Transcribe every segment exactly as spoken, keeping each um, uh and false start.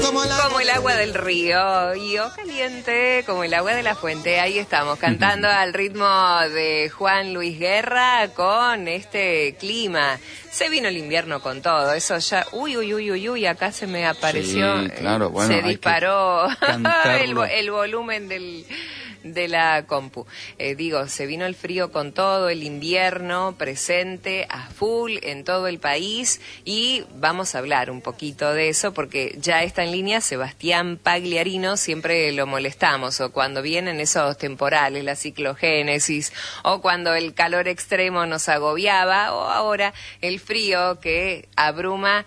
Como, la como el agua del río y o caliente como el agua de la fuente. Ahí estamos, cantando al ritmo de Juan Luis Guerra con este clima. Se vino el invierno con todo, eso ya... Uy, uy, uy, uy, uy, acá se me apareció... Sí, claro, bueno, se disparó el, el, el volumen del... de la compu. Eh, digo, se vino el frío con todo, el invierno presente a full en todo el país y vamos a hablar un poquito de eso porque ya está en línea Sebastián Pagliarino, siempre lo molestamos, o cuando vienen esos temporales, la ciclogénesis, o cuando el calor extremo nos agobiaba, o ahora el frío que abruma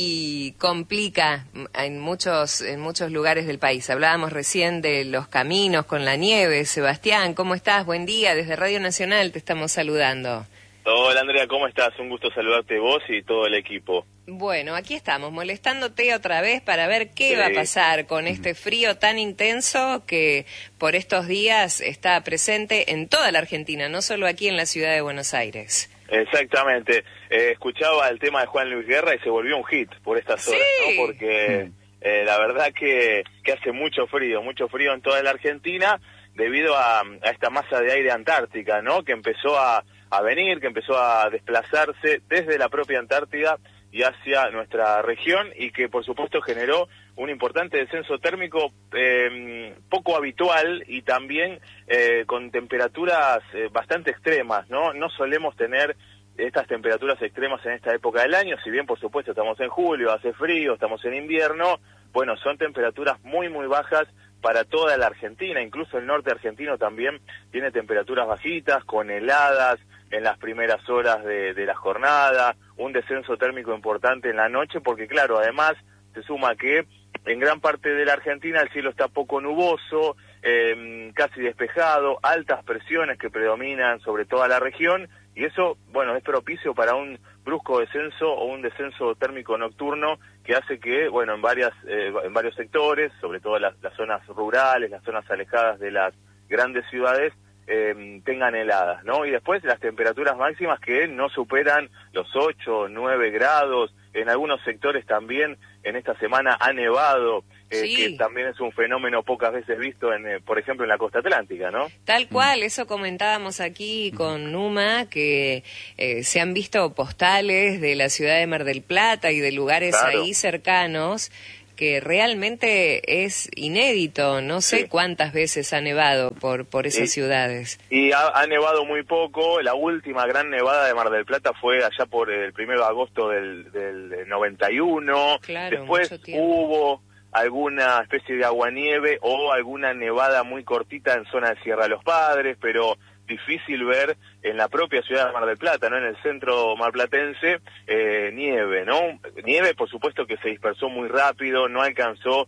y complica en muchos, en muchos lugares del país. Hablábamos recién de los caminos con la nieve. Sebastián, ¿cómo estás? Buen día, desde Radio Nacional te estamos saludando. Hola Andrea, ¿cómo estás? Un gusto saludarte vos y todo el equipo. Bueno, aquí estamos, molestándote otra vez para ver qué sí. va a pasar con este frío tan intenso que por estos días está presente en toda la Argentina, no solo aquí en la ciudad de Buenos Aires. Exactamente. Eh, escuchaba el tema de Juan Luis Guerra y se volvió un hit por estas horas, sí. ¿no? Porque eh, la verdad que, que hace mucho frío, mucho frío en toda la Argentina debido a, a esta masa de aire antártica, ¿no? Que empezó a, a venir, que empezó a desplazarse desde la propia Antártida y hacia nuestra región y que por supuesto generó un importante descenso térmico eh, poco habitual y también eh, con temperaturas eh, bastante extremas, ¿no? No solemos tener estas temperaturas extremas en esta época del año, si bien por supuesto estamos en julio, hace frío, estamos en invierno, bueno, son temperaturas muy muy bajas para toda la Argentina, incluso el norte argentino también tiene temperaturas bajitas, con heladas en las primeras horas de, de la jornada, un descenso térmico importante en la noche, porque claro, además se suma que en gran parte de la Argentina el cielo está poco nuboso, eh, casi despejado, altas presiones que predominan sobre toda la región, y eso, bueno, es propicio para un brusco descenso o un descenso térmico nocturno que hace que, bueno, en varias eh, en varios sectores, sobre todo las, las zonas rurales, las zonas alejadas de las grandes ciudades, eh, tengan heladas, ¿no? Y después las temperaturas máximas que no superan los ocho, nueve grados, en algunos sectores también en esta semana ha nevado, eh, sí. que también es un fenómeno pocas veces visto, en, eh, por ejemplo, en la costa atlántica, ¿no? Tal cual, eso comentábamos aquí con Numa, que eh, se han visto postales de la ciudad de Mar del Plata y de lugares claro. ahí cercanos, que realmente es inédito, no sé sí. cuántas veces ha nevado por por esas sí. ciudades. Y ha, ha nevado muy poco, la última gran nevada de Mar del Plata fue allá por el primero de agosto del, del noventa y uno, claro, después hubo alguna especie de aguanieve o alguna nevada muy cortita en zona de Sierra de los Padres, pero difícil ver en la propia ciudad de Mar del Plata, ¿no? En el centro marplatense, eh, nieve, ¿no? Nieve, por supuesto, que se dispersó muy rápido, no alcanzó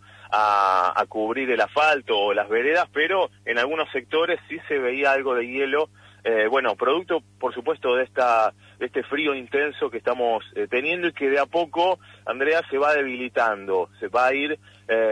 a, a cubrir el asfalto o las veredas, pero en algunos sectores sí se veía algo de hielo, eh, bueno, producto, por supuesto, de esta de este frío intenso que estamos eh, teniendo y que de a poco, Andrea, se va debilitando, se va a ir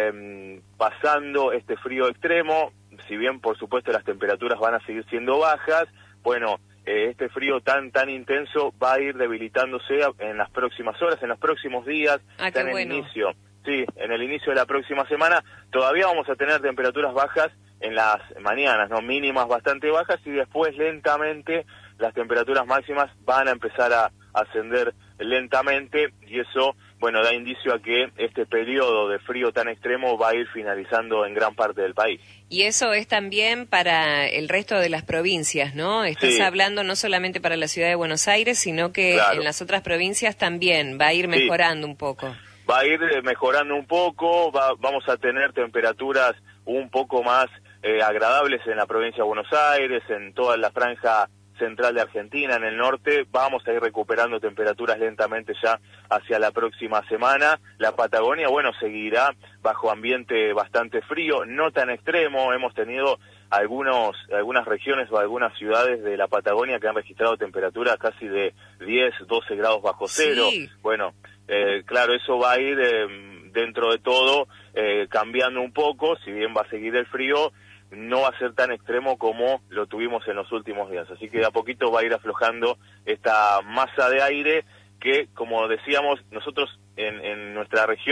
eh, pasando este frío extremo. Si bien, por supuesto, las temperaturas van a seguir siendo bajas, bueno, eh, este frío tan tan intenso va a ir debilitándose en las próximas horas, en los próximos días, ah, qué en el bueno. inicio, sí, en el inicio de la próxima semana, todavía vamos a tener temperaturas bajas en las mañanas, no mínimas bastante bajas, y después lentamente las temperaturas máximas van a empezar a ascender lentamente, y eso, bueno, da indicio a que este periodo de frío tan extremo va a ir finalizando en gran parte del país. Y eso es también para el resto de las provincias, ¿no? Estás sí. hablando no solamente para la ciudad de Buenos Aires, sino que claro. en las otras provincias también va a ir mejorando sí. un poco. Va a ir mejorando un poco, va, vamos a tener temperaturas un poco más eh, agradables en la provincia de Buenos Aires, en toda la franja central de Argentina, en el norte, vamos a ir recuperando temperaturas lentamente ya hacia la próxima semana. La Patagonia, bueno, seguirá bajo ambiente bastante frío, no tan extremo. Hemos tenido algunos algunas regiones o algunas ciudades de la Patagonia que han registrado temperaturas casi de diez, doce grados bajo cero. Sí. Bueno, eh, claro, eso va a ir eh, dentro de todo eh, cambiando un poco, si bien va a seguir el frío, no va a ser tan extremo como lo tuvimos en los últimos días. Así que de a poquito va a ir aflojando esta masa de aire que, como decíamos, nosotros en, en nuestra región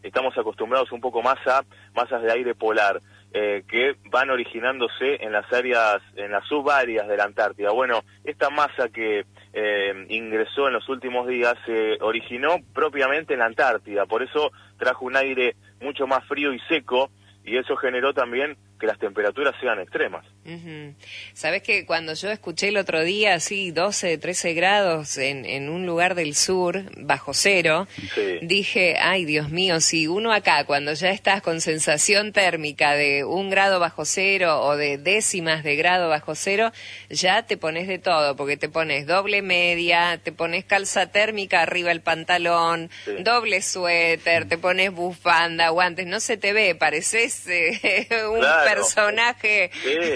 estamos acostumbrados un poco más a masas de aire polar, eh, que van originándose en las áreas, en las subáreas de la Antártida. Bueno, esta masa que eh, ingresó en los últimos días se originó propiamente en la Antártida, por eso trajo un aire mucho más frío y seco, y eso generó también que las temperaturas sean extremas. Uh-huh. Sabes que cuando yo escuché el otro día, así, doce, trece grados en, en un lugar del sur, bajo cero, sí. Dije, ay, Dios mío, si uno acá, cuando ya estás con sensación térmica de un grado bajo cero o de décimas de grado bajo cero, ya te pones de todo, porque te pones doble media, te pones calza térmica arriba el pantalón, sí. Doble suéter, te pones bufanda, guantes, no se te ve, pareces eh, un claro. personaje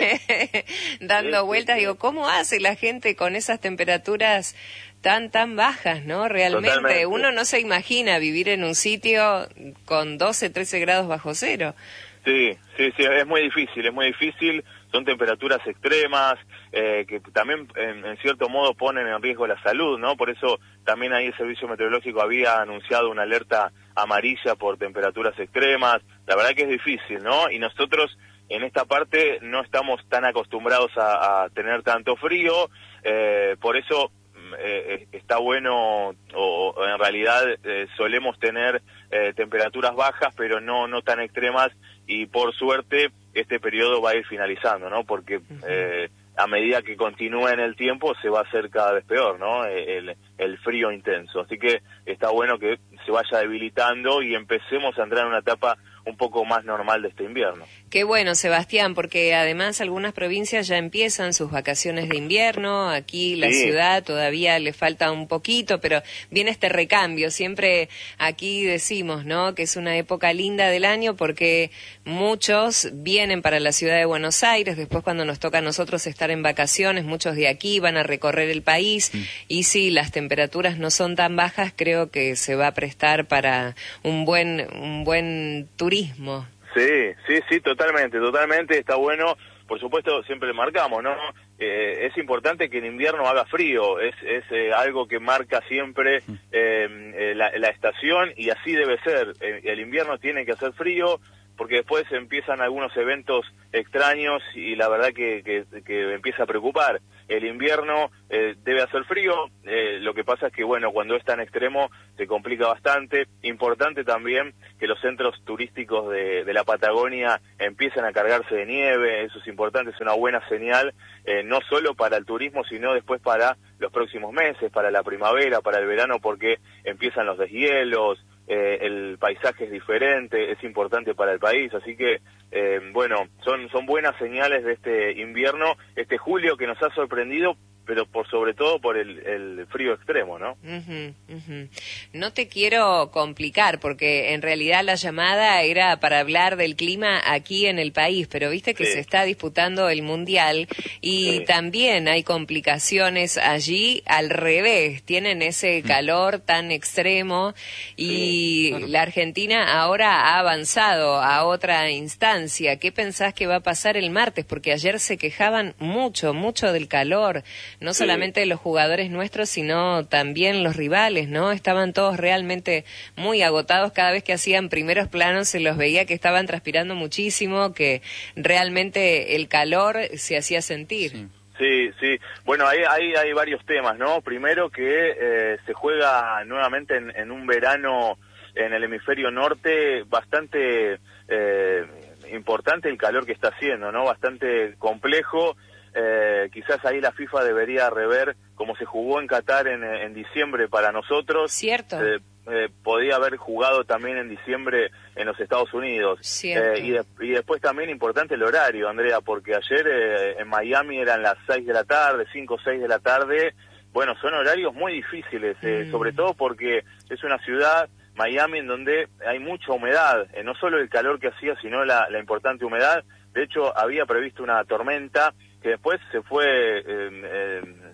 sí. dando sí, vueltas. Sí, sí. Digo, ¿cómo hace la gente con esas temperaturas tan, tan bajas, no? Realmente, totalmente. Uno no se imagina vivir en un sitio con doce, trece grados bajo cero. Sí, sí, sí, es muy difícil, es muy difícil, son temperaturas extremas, eh, que también en, en cierto modo ponen en riesgo la salud, ¿no? Por eso también ahí el Servicio Meteorológico había anunciado una alerta amarilla por temperaturas extremas. La verdad que es difícil, ¿no? Y nosotros en esta parte no estamos tan acostumbrados a, a tener tanto frío, eh, por eso eh, está bueno, o, o en realidad eh, solemos tener eh, temperaturas bajas, pero no, no tan extremas, y por suerte este periodo va a ir finalizando, ¿no? Porque eh, a medida que continúe en el tiempo se va a hacer cada vez peor, ¿no? El, el frío intenso. Así que está bueno que se vaya debilitando y empecemos a entrar en una etapa un poco más normal de este invierno. Qué bueno, Sebastián, porque además algunas provincias ya empiezan sus vacaciones de invierno, aquí la sí. ciudad todavía le falta un poquito, pero viene este recambio. Siempre aquí decimos, ¿no?, que es una época linda del año porque muchos vienen para la ciudad de Buenos Aires, después cuando nos toca a nosotros estar en vacaciones, muchos de aquí van a recorrer el país, sí. y si las temperaturas no son tan bajas, creo que se va a prestar para un buen, un buen turismo. Sí, sí, sí, totalmente, totalmente, está bueno. Por supuesto, siempre marcamos, ¿no? Eh, es importante que en invierno haga frío, es, es eh, algo que marca siempre eh, eh, la, la estación, y así debe ser. Eh, el invierno tiene que hacer frío, porque después empiezan algunos eventos extraños y la verdad que, que, que empieza a preocupar. El invierno eh, debe hacer frío, eh, lo que pasa es que, bueno, cuando es tan extremo se complica bastante. Importante también que los centros turísticos de, de la Patagonia empiecen a cargarse de nieve, eso es importante, es una buena señal, eh, no solo para el turismo, sino después para los próximos meses, para la primavera, para el verano, porque empiezan los deshielos, eh, el paisaje es diferente, es importante para el país, así que, eh, bueno, son, son buenas señales de este invierno, este julio que nos ha sorprendido, pero por sobre todo por el, el frío extremo, ¿no? Uh-huh, uh-huh. No te quiero complicar, porque en realidad la llamada era para hablar del clima aquí en el país, pero viste que sí. se está disputando el Mundial y sí. también hay complicaciones allí al revés, tienen ese calor tan extremo y sí, claro. La Argentina ahora ha avanzado a otra instancia. ¿Qué pensás que va a pasar el martes? Porque ayer se quejaban mucho, mucho del calor. No solamente sí. los jugadores nuestros, sino también los rivales, ¿no? Estaban todos realmente muy agotados. Cada vez que hacían primeros planos se los veía que estaban transpirando muchísimo, que realmente el calor se hacía sentir. Sí. Sí, sí. Bueno, ahí hay, hay varios temas, ¿no? Primero que eh, se juega nuevamente en, en un verano en el hemisferio norte bastante eh, importante el calor que está haciendo, ¿no? Bastante complejo. Eh, quizás ahí la FIFA debería rever cómo se jugó en Qatar en, en diciembre para nosotros. Cierto. Eh, eh, podía haber jugado también en diciembre en los Estados Unidos. Cierto. Eh, y, de, y después también importante el horario, Andrea, porque ayer eh, en Miami eran las seis de la tarde, cinco o seis de la tarde. Bueno, son horarios muy difíciles, eh, mm. sobre todo porque es una ciudad, Miami, en donde hay mucha humedad, eh, no solo el calor que hacía, sino la, la importante humedad. De hecho, había previsto una tormenta que después se fue, eh, eh, se,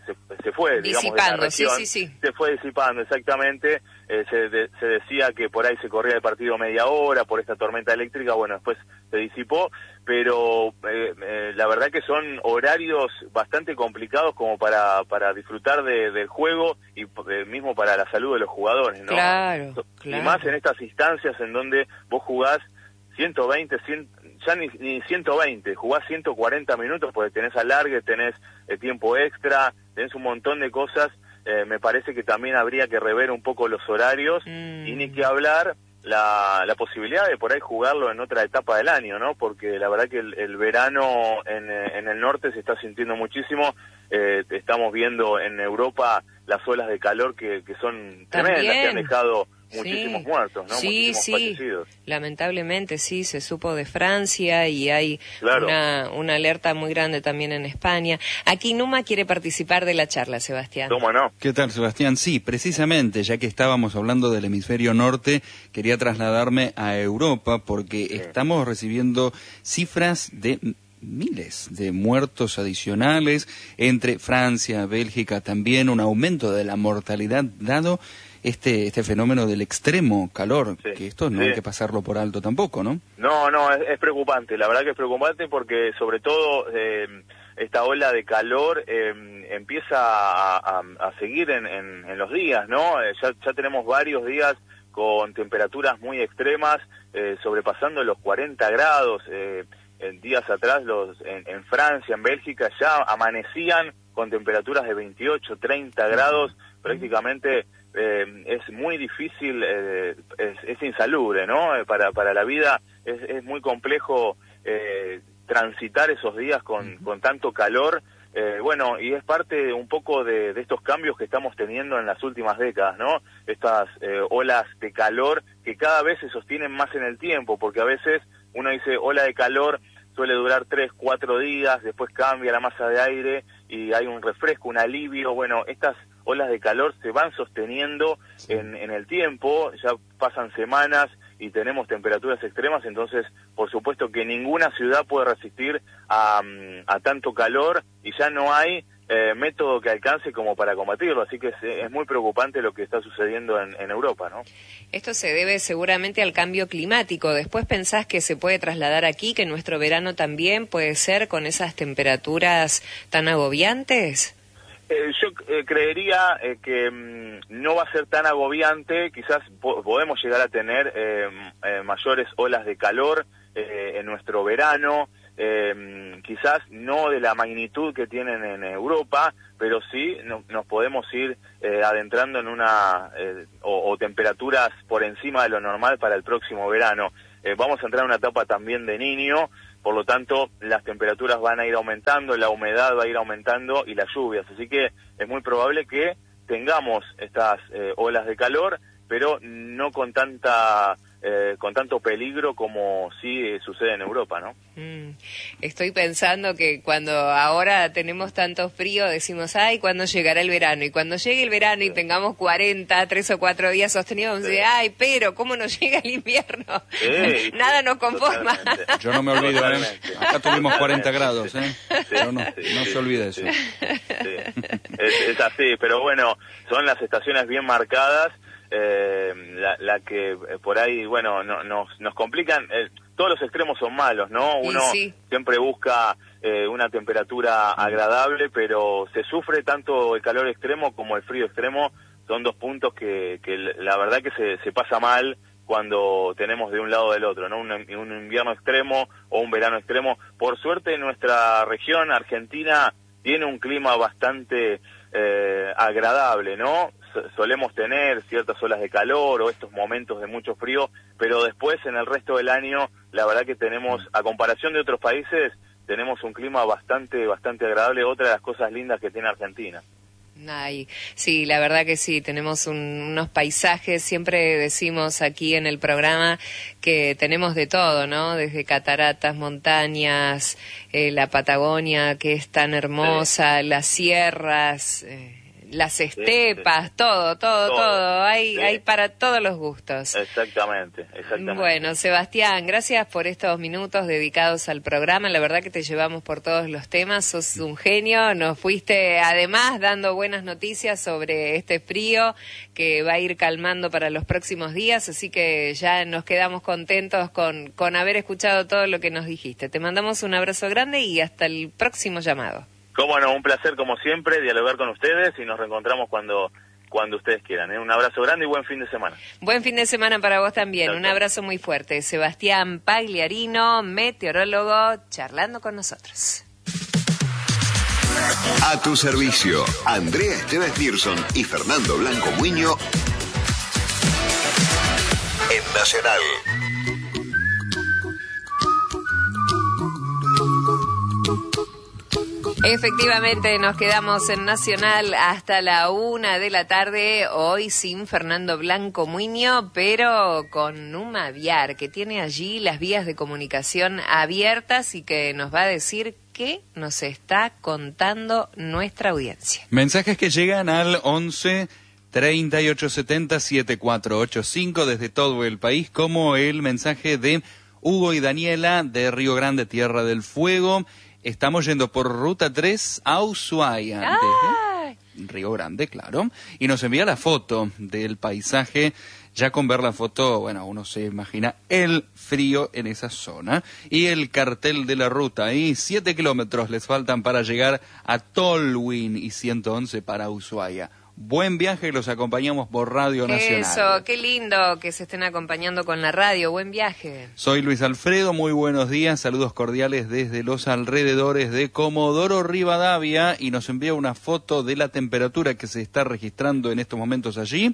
se fue, digamos, de la región, sí, sí, sí. se fue disipando, exactamente. Eh, se, de, se decía que por ahí se corría el partido media hora por esta tormenta eléctrica, bueno, después se disipó, pero eh, eh, la verdad que son horarios bastante complicados como para para disfrutar de, del juego y eh, mismo para la salud de los jugadores, ¿no? Claro, Y claro. más en estas instancias en donde vos jugás ciento veinte, cien, ya ni, ni ciento veinte, jugás ciento cuarenta minutos porque tenés alargue, tenés eh, tiempo extra, tenés un montón de cosas. Eh, me parece que también habría que rever un poco los horarios mm. y ni que hablar la, la posibilidad de por ahí jugarlo en otra etapa del año, ¿no? Porque la verdad que el, el verano en, en el norte se está sintiendo muchísimo. Eh, estamos viendo en Europa las olas de calor que, que son tremendas, ¿También? Que han dejado muchísimos sí. muertos, ¿no? Sí, muchísimos sí. fallecidos. Lamentablemente sí, se supo de Francia y hay claro. una, una alerta muy grande también en España. Aquí Numa quiere participar de la charla, Sebastián. ¿Cómo no? ¿Qué tal, Sebastián? Sí, precisamente, ya que estábamos hablando del hemisferio norte, quería trasladarme a Europa porque sí. estamos recibiendo cifras de miles de muertos adicionales entre Francia, Bélgica, también un aumento de la mortalidad dado este este fenómeno del extremo calor, sí, que esto no sí. hay que pasarlo por alto tampoco, ¿no? No, no, es, es preocupante, la verdad que es preocupante porque sobre todo eh, esta ola de calor eh, empieza a, a, a seguir en, en, en los días, ¿no? Eh, ya, ya tenemos varios días con temperaturas muy extremas, eh, sobrepasando los cuarenta grados, eh, en días atrás los en, en Francia, en Bélgica, ya amanecían con temperaturas de veintiocho, treinta grados, prácticamente eh, es muy difícil, eh, es, es insalubre, ¿no? Eh, para, para la vida es, es muy complejo eh, transitar esos días con, con tanto calor, eh, bueno, y es parte un poco de, de estos cambios que estamos teniendo en las últimas décadas, ¿no? Estas eh, olas de calor que cada vez se sostienen más en el tiempo, porque a veces uno dice ola de calor suele durar tres, cuatro días, después cambia la masa de aire y hay un refresco, un alivio. Bueno, estas olas de calor se van sosteniendo en, en el tiempo, ya pasan semanas y tenemos temperaturas extremas, entonces por supuesto que ninguna ciudad puede resistir a, a tanto calor y ya no hay eh, método que alcance como para combatirlo, así que es, es muy preocupante lo que está sucediendo en, en Europa, ¿no? Esto se debe seguramente al cambio climático. ¿Después pensás que se puede trasladar aquí, que nuestro verano también puede ser con esas temperaturas tan agobiantes? Eh, yo eh, creería eh, que mmm, no va a ser tan agobiante, quizás po podemos llegar a tener eh, eh, mayores olas de calor eh, en nuestro verano, eh, quizás no de la magnitud que tienen en Europa, pero sí no, nos podemos ir eh, adentrando en una eh, o, o temperaturas por encima de lo normal para el próximo verano. Eh, vamos a entrar en una etapa también de Niño, por lo tanto las temperaturas van a ir aumentando, la humedad va a ir aumentando y las lluvias, así que es muy probable que tengamos estas eh, olas de calor, pero no con tanta eh, con tanto peligro como sí eh, sucede en Europa, ¿no? Mm. Estoy pensando que cuando ahora tenemos tanto frío decimos, ay, ¿cuándo llegará el verano? Y cuando llegue el verano y tengamos cuarenta, tres o cuatro días sostenidos, sí. ay, pero ¿cómo nos llega el invierno? Sí, Nada nos conforma. Totalmente. Yo no me olvido, ¿eh? Acá tuvimos cuarenta grados, ¿eh? Sí, pero no, sí, no sí, se olvide sí, eso. Sí. Es, es así, pero bueno, son las estaciones bien marcadas, eh, la, la que eh, por ahí, bueno, no, nos, nos complican. Eh, todos los extremos son malos, ¿no? Uno sí. siempre busca eh, una temperatura agradable, pero se sufre tanto el calor extremo como el frío extremo. Son dos puntos que, que la verdad que se, se pasa mal cuando tenemos de un lado del otro, ¿no? Un, un invierno extremo o un verano extremo. Por suerte nuestra región, Argentina, tiene un clima bastante eh, agradable, ¿no? Solemos tener ciertas olas de calor o estos momentos de mucho frío, pero después en el resto del año, la verdad que tenemos, a comparación de otros países, tenemos un clima bastante, bastante agradable, otra de las cosas lindas que tiene Argentina. Ay, sí, la verdad que sí, tenemos un, unos paisajes, siempre decimos aquí en el programa que tenemos de todo, ¿no? Desde cataratas, montañas, eh, la Patagonia que es tan hermosa, sí. las sierras, eh, las estepas, sí, sí. todo, todo, todo, todo. Hay, sí. hay para todos los gustos. Exactamente, exactamente. Bueno, Sebastián, gracias por estos minutos dedicados al programa. La verdad que te llevamos por todos los temas. Sos un genio. Nos fuiste además dando buenas noticias sobre este frío que va a ir calmando para los próximos días. Así que ya nos quedamos contentos con, con haber escuchado todo lo que nos dijiste. Te mandamos un abrazo grande y hasta el próximo llamado. Cómo no, un placer como siempre dialogar con ustedes y nos reencontramos cuando cuando ustedes quieran. ¿eh? Un abrazo grande y buen fin de semana. Buen fin de semana para vos también. Chao, un chao. abrazo muy fuerte. Sebastián Pagliarino, meteorólogo, charlando con nosotros. A tu servicio, Andrea Esteves Pearson y Fernando Blanco Muño en Nacional. Efectivamente, nos quedamos en Nacional hasta la una de la tarde, hoy sin Fernando Blanco Muño, pero con Numa Aviar, que tiene allí las vías de comunicación abiertas y que nos va a decir qué nos está contando nuestra audiencia. Mensajes que llegan al once treinta y ocho setenta setenta y cuatro ochenta y cinco desde todo el país, como el mensaje de Hugo y Daniela de Río Grande, Tierra del Fuego. Estamos yendo por Ruta tres a Ushuaia, desde Río Grande, claro, y nos envía la foto del paisaje. Ya con ver la foto, bueno, uno se imagina el frío en esa zona. Y el cartel de la ruta, ahí siete kilómetros les faltan para llegar a Tolwyn y ciento once para Ushuaia. Buen viaje, los acompañamos por Radio Nacional. Eso, qué lindo que se estén acompañando con la radio, buen viaje. Soy Luis Alfredo, muy buenos días, saludos cordiales desde los alrededores de Comodoro Rivadavia y nos envía una foto de la temperatura que se está registrando en estos momentos allí.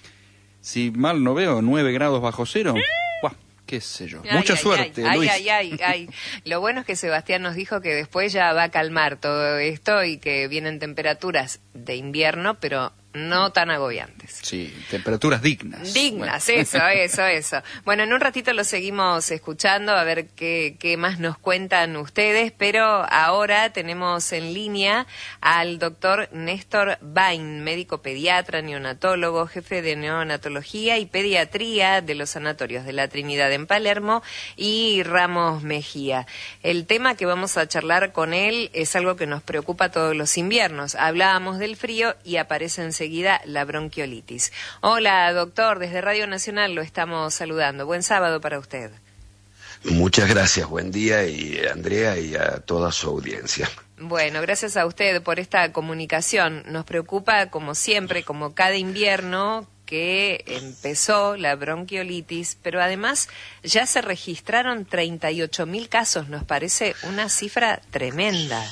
Si mal no veo, nueve grados bajo cero. Buah, qué sé yo. Ay, Mucha ay, suerte, ay, Luis. Ay, ay, ay, ay. Lo bueno es que Sebastián nos dijo que después ya va a calmar todo esto y que vienen temperaturas de invierno, pero no tan agobiantes. Sí, temperaturas dignas. Dignas, Bueno. eso, eso, eso. Bueno, en un ratito lo seguimos escuchando a ver qué, qué más nos cuentan ustedes, pero ahora tenemos en línea al doctor Néstor Bain, médico pediatra, neonatólogo, jefe de neonatología y pediatría de los sanatorios de la Trinidad en Palermo y Ramos Mejía. El tema que vamos a charlar con él es algo que nos preocupa todos los inviernos. Hablábamos del frío y aparece enseguida la bronquiolitis. Hola, doctor, desde Radio Nacional lo estamos saludando. Buen sábado para usted. Muchas gracias, buen día, y a Andrea y a toda su audiencia. Bueno, gracias a usted por esta comunicación. Nos preocupa, como siempre, como cada invierno, que empezó la bronquiolitis, pero además ya se registraron treinta y ocho mil casos. Nos parece una cifra tremenda.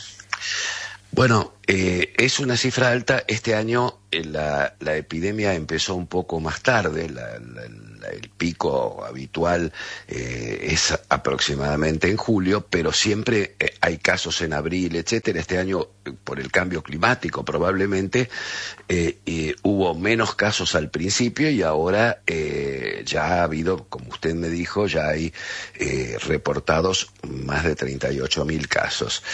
Bueno, eh, es una cifra alta. Este año eh, la, la epidemia empezó un poco más tarde. La, la, la, el pico habitual eh, es aproximadamente en julio, pero siempre eh, hay casos en abril, etcétera. Este año, eh, por el cambio climático, probablemente eh, eh, hubo menos casos al principio y ahora eh, ya ha habido, como usted me dijo, ya hay eh, reportados más de treinta y ocho mil casos.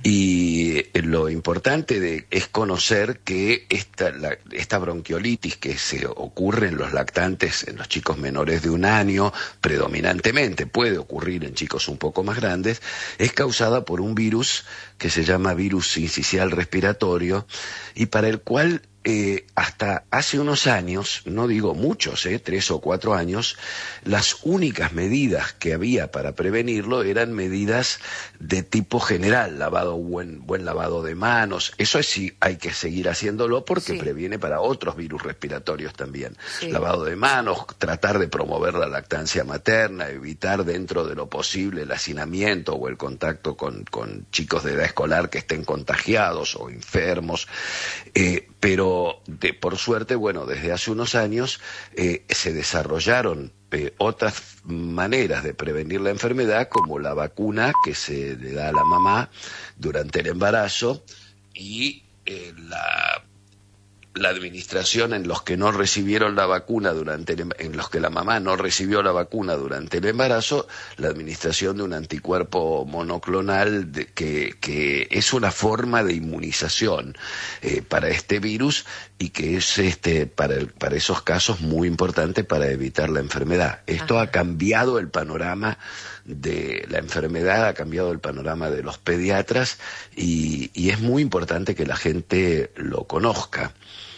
Y eh, lo importante de, es conocer que esta, la, esta bronquiolitis que se ocurre en los lactantes, en los chicos menores de un año, predominantemente puede ocurrir en chicos un poco más grandes, es causada por un virus que se llama virus sincicial respiratorio y para el cual eh, hasta hace unos años, no digo muchos, eh, tres o cuatro años, las únicas medidas que había para prevenirlo eran medidas de tipo general, lavado, buen, buen lavado de manos, eso es sí hay que seguir haciéndolo porque sí. previene para otros virus respiratorios también. Sí. Lavado de manos, tratar de promover la lactancia materna, evitar dentro de lo posible el hacinamiento o el contacto con, con chicos de edad escolar que estén contagiados o enfermos, eh, pero de, por suerte, bueno, desde hace unos años eh, se desarrollaron eh, otras maneras de prevenir la enfermedad, como la vacuna que se le da a la mamá durante el embarazo y eh, la la administración en los que no recibieron la vacuna durante el, en los que la mamá no recibió la vacuna durante el embarazo, la administración de un anticuerpo monoclonal de, que, que es una forma de inmunización eh, para este virus y que es este para, el, para esos casos muy importante para evitar la enfermedad. Esto Ajá. ha cambiado el panorama de la enfermedad, ha cambiado el panorama de los pediatras y, y es muy importante que la gente lo conozca.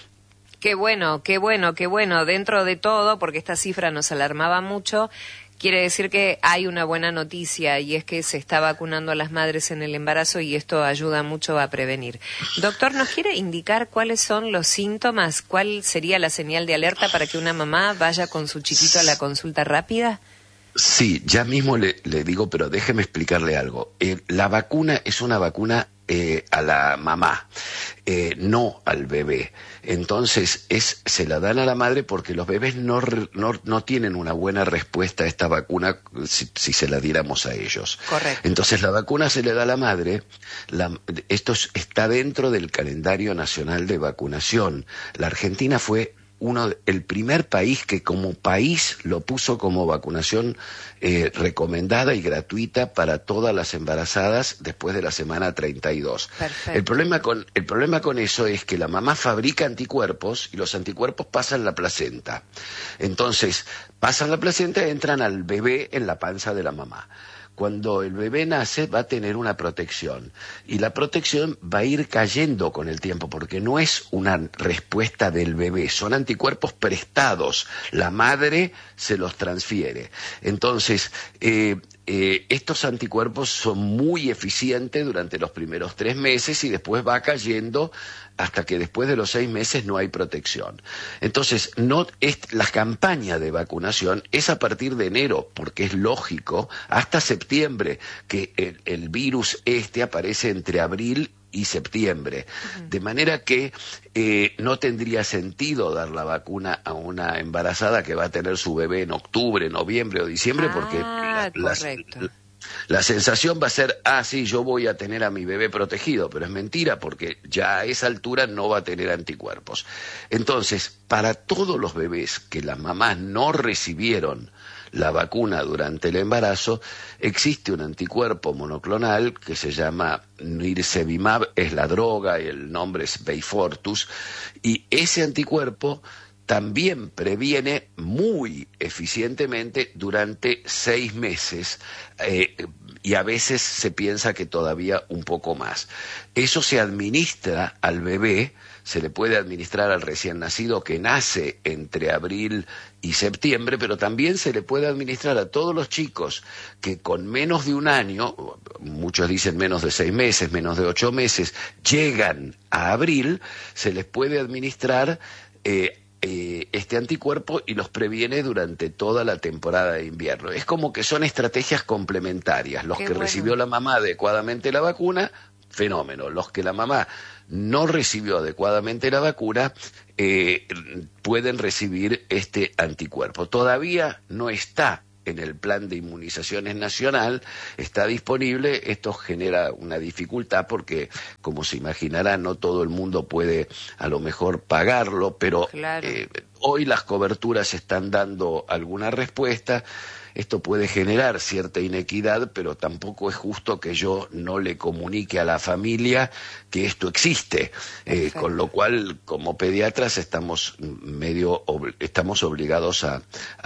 Qué bueno, qué bueno, qué bueno. Dentro de todo, porque esta cifra nos alarmaba mucho, quiere decir que hay una buena noticia y es que se está vacunando a las madres en el embarazo y esto ayuda mucho a prevenir. Doctor, ¿nos quiere indicar cuáles son los síntomas? ¿Cuál sería la señal de alerta para que una mamá vaya con su chiquito a la consulta rápida? Sí, ya mismo le, le digo, pero déjeme explicarle algo. Eh, la vacuna es una vacuna eh, a la mamá, eh, no al bebé. Entonces, es, se la dan a la madre porque los bebés no, no, no tienen una buena respuesta a esta vacuna si, si se la diéramos a ellos. Correcto. Entonces, la vacuna se le da a la madre. La, esto está dentro del calendario nacional de vacunación. La Argentina fue uno el primer país que como país lo puso como vacunación eh, recomendada y gratuita para todas las embarazadas después de la semana treinta y dos. Perfecto. El problema con el problema con eso es que la mamá fabrica anticuerpos y los anticuerpos pasan la placenta. Entonces, pasan la placenta y entran al bebé en la panza de la mamá. Cuando el bebé nace va a tener una protección y la protección va a ir cayendo con el tiempo porque no es una respuesta del bebé, son anticuerpos prestados, la madre se los transfiere. Entonces, eh, eh, estos anticuerpos son muy eficientes durante los primeros tres meses y después va cayendo hasta que después de los seis meses no hay protección. Entonces, no es, la campaña de vacunación es a partir de enero, porque es lógico, hasta septiembre, que el, el virus este aparece entre abril y septiembre. Uh-huh. De manera que eh, no tendría sentido dar la vacuna a una embarazada que va a tener su bebé en octubre, noviembre o diciembre, ah, porque la, correcto. Las, La sensación va a ser, ah, sí, yo voy a tener a mi bebé protegido, pero es mentira porque ya a esa altura no va a tener anticuerpos. Entonces, para todos los bebés que las mamás no recibieron la vacuna durante el embarazo, existe un anticuerpo monoclonal que se llama Nirsevimab, es la droga y el nombre es Beyfortus, y ese anticuerpo también previene muy eficientemente durante seis meses eh, y a veces se piensa que todavía un poco más. Eso se administra al bebé, se le puede administrar al recién nacido que nace entre abril y septiembre, pero también se le puede administrar a todos los chicos que con menos de un año, muchos dicen menos de seis meses, menos de ocho meses, llegan a abril, se les puede administrar eh, Eh, este anticuerpo y los previene durante toda la temporada de invierno. Es como que son estrategias complementarias. Los Qué que bueno. recibió la mamá adecuadamente la vacuna, fenómeno. Los que la mamá no recibió adecuadamente la vacuna, eh, pueden recibir este anticuerpo. Todavía no está en el plan de inmunizaciones nacional, está disponible. Esto genera una dificultad porque, como se imaginará, no todo el mundo puede a lo mejor pagarlo, pero claro. eh, hoy las coberturas están dando alguna respuesta. Esto puede generar cierta inequidad, pero tampoco es justo que yo no le comunique a la familia que esto existe, eh, con lo cual, como pediatras, estamos medio ob- estamos obligados a,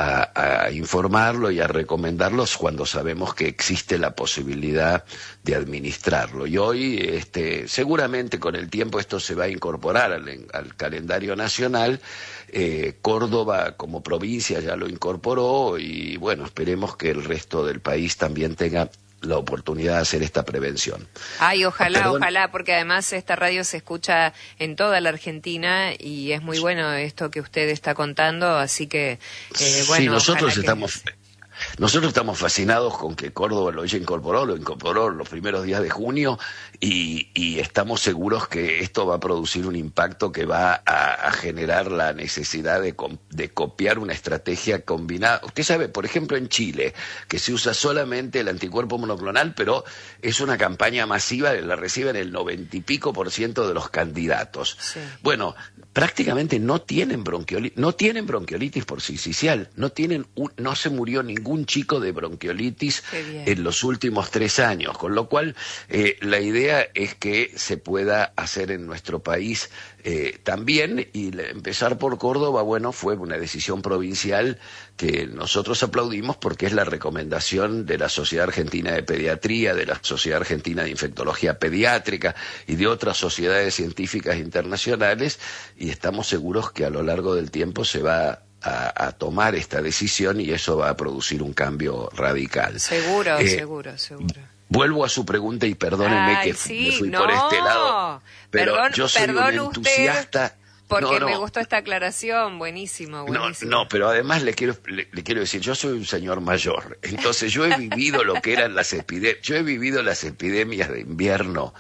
a, a informarlo y a recomendarlos cuando sabemos que existe la posibilidad de administrarlo. Y hoy, este, seguramente con el tiempo esto se va a incorporar al, al calendario nacional. Eh, Córdoba como provincia ya lo incorporó y bueno, esperemos que el resto del país también tenga la oportunidad de hacer esta prevención. Ay, ojalá, Perdón. ojalá, porque además esta radio se escucha en toda la Argentina y es muy bueno esto que usted está contando, así que, eh, bueno, sí, nosotros ojalá estamos... que... Nosotros estamos fascinados con que Córdoba lo haya incorporado, lo incorporó los primeros días de junio y, y estamos seguros que esto va a producir un impacto que va a, a generar la necesidad de, de copiar una estrategia combinada. Usted sabe, por ejemplo, en Chile, que se usa solamente el anticuerpo monoclonal, pero es una campaña masiva, la reciben el noventa y pico por ciento de los candidatos. Sí. Bueno, prácticamente no tienen bronquiolitis, no tienen bronquiolitis por sincicial, no tienen un, no se murió ningún chico de bronquiolitis en los últimos tres años, con lo cual eh, la idea es que se pueda hacer en nuestro país eh, también, y empezar por Córdoba, bueno, fue una decisión provincial que nosotros aplaudimos porque es la recomendación de la Sociedad Argentina de Pediatría, de la Sociedad Argentina de Infectología Pediátrica y de otras sociedades científicas internacionales, y estamos seguros que a lo largo del tiempo se va A, a tomar esta decisión y eso va a producir un cambio radical. Seguro, eh, seguro, seguro. Vuelvo a su pregunta y perdóneme Ay, que sí, me fui no, por este lado, pero perdón, yo soy un entusiasta. Usted, porque no, no, me gustó esta aclaración, buenísimo, buenísimo. No, no, pero además le quiero le, le quiero decir, yo soy un señor mayor, entonces yo he vivido lo que eran las epidemias, yo he vivido las epidemias de invierno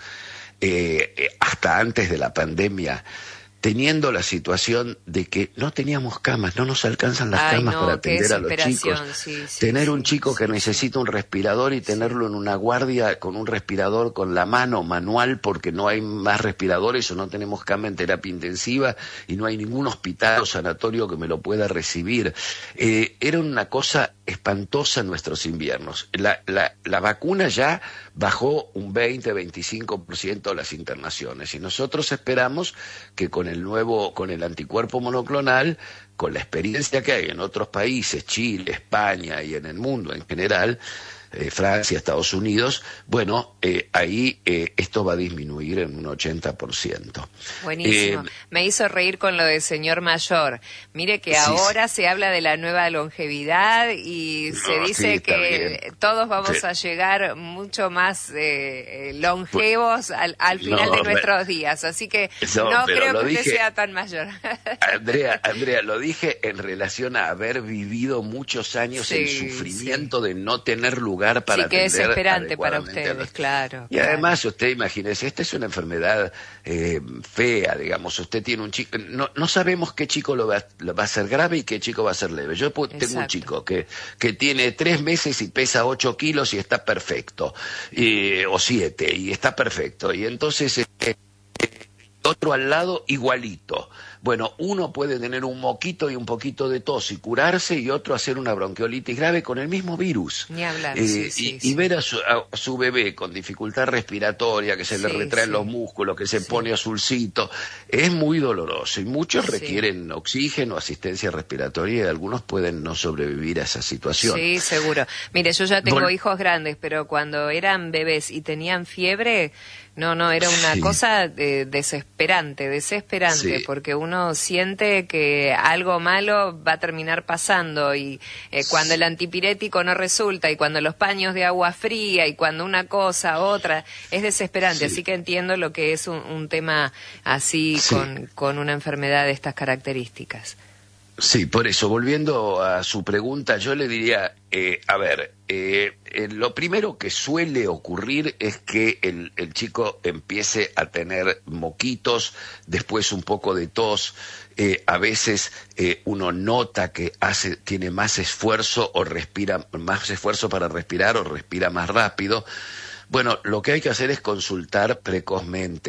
eh, eh, hasta antes de la pandemia, teniendo la situación de que no teníamos camas, no nos alcanzan las Ay, camas no, para atender a los chicos. Sí, sí, tener sí, un chico sí, que sí, necesita un respirador y sí. tenerlo en una guardia con un respirador con la mano manual porque no hay más respiradores o no tenemos cama en terapia intensiva y no hay ningún hospital o sanatorio que me lo pueda recibir. Eh, era una cosa espantosa en nuestros inviernos. La, la, la vacuna ya bajó un veinte a veinticinco por ciento las internaciones y nosotros esperamos que con el nuevo, con el anticuerpo monoclonal, con la experiencia que hay en otros países, Chile, España y en el mundo en general, eh, Francia, Estados Unidos, bueno, eh, ahí eh, esto va a disminuir en un ochenta por ciento. Buenísimo. Eh, Me hizo reír con lo de señor mayor. Mire que sí, ahora sí. se habla de la nueva longevidad y no, se dice sí, que bien. todos vamos sí. a llegar mucho más eh, longevos al, al final no, de nuestros me... días. Así que no, no creo que dije... usted sea tan mayor. Andrea, Andrea, lo dije en relación a haber vivido muchos años sí, el sufrimiento sí. de no tener lugar para sí, que es desesperante para ustedes, claro. Y claro. además, usted imagínese, esta es una enfermedad eh, fea, digamos. Usted tiene un chico, no, no sabemos qué chico lo va, lo va a ser grave y qué chico va a ser leve. Yo tengo Exacto. un chico que, que tiene tres meses y pesa ocho kilos y está perfecto, y, o siete, y está perfecto. Y entonces, eh, otro al lado igualito. Bueno, uno puede tener un moquito y un poquito de tos y curarse y otro hacer una bronquiolitis grave con el mismo virus. Ni hablar, eh, sí, y, sí, y sí. ver a su, a su bebé con dificultad respiratoria, que se sí, le retraen sí. los músculos, que se sí. pone azulcito, es muy doloroso y muchos sí. requieren oxígeno, asistencia respiratoria y algunos pueden no sobrevivir a esa situación. Sí, seguro. Mire, yo ya tengo Vol hijos grandes, pero cuando eran bebés y tenían fiebre... No, no, era una sí. cosa eh, desesperante, desesperante, sí. porque uno siente que algo malo va a terminar pasando y eh, cuando sí. el antipirético no resulta y cuando los paños de agua fría y cuando una cosa, otra, es desesperante. Sí. Así que entiendo lo que es un, un tema así sí. con, con una enfermedad de estas características. Sí, por eso, volviendo a su pregunta, yo le diría, eh, a ver, eh, eh, lo primero que suele ocurrir es que el, el chico empiece a tener moquitos, después un poco de tos, eh, a veces eh, uno nota que hace, tiene más esfuerzo o respira, más esfuerzo para respirar o respira más rápido. Bueno, lo que hay que hacer es consultar precozmente.